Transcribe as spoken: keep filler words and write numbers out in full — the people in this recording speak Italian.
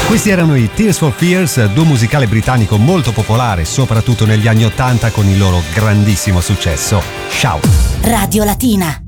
Questi erano i Tears for Fears, duo musicale britannico molto popolare, soprattutto negli anni ottanta con il loro grandissimo successo. Shout! Radio Latina.